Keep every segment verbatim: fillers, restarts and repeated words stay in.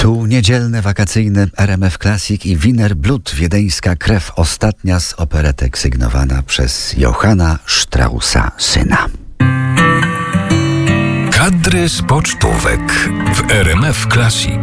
Tu niedzielne, wakacyjne R M F Classic i Wiener Blut, wiedeńska krew, ostatnia z operetek sygnowana przez Johanna Straussa syna. Kadry z pocztówek w R M F Classic.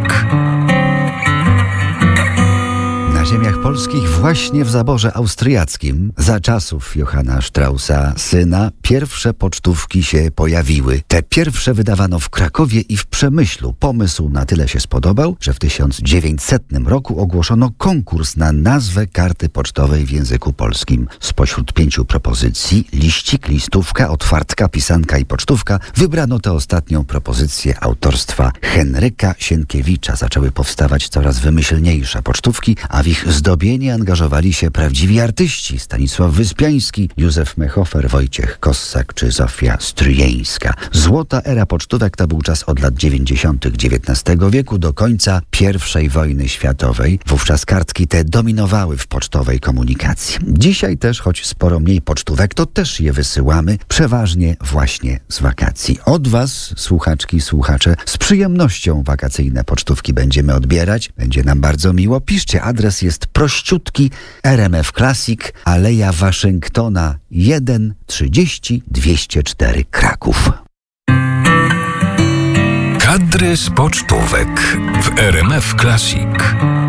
Na ziemiach polskich właśnie w zaborze austriackim za czasów Johanna Straussa syna pierwsze pocztówki się pojawiły. Te pierwsze wydawano w Krakowie i w Przemyślu. Pomysł na tyle się spodobał, że w tysiąc dziewięćsetnym roku ogłoszono konkurs na nazwę karty pocztowej w języku polskim. Spośród pięciu propozycji liścik, listówka, otwartka, pisanka i pocztówka wybrano tę ostatnią propozycję autorstwa Henryka Sienkiewicza. Zaczęły powstawać coraz wymyślniejsze pocztówki, a w ich zdobienie angażowali się prawdziwi artyści: Stanisław Wyspiański, Józef Mehofer, Wojciech Kossak czy Zofia Stryjeńska. Złota era pocztówek to był czas od lat dziewięćdziesiątych dziewiętnastego wieku do końca pierwszej wojny światowej. Wówczas kartki te dominowały w pocztowej komunikacji. Dzisiaj też, choć sporo mniej pocztówek, to też je wysyłamy, przeważnie właśnie z wakacji. Od was, słuchaczki, słuchacze, z przyjemnością wakacyjne pocztówki będziemy odbierać. Będzie nam bardzo miło. Piszcie, adres jest prościutki: R M F Classic, Aleja Waszyngtona jeden trzydzieści dwieście cztery, Kraków. Kadry z pocztówek w R M F Classic.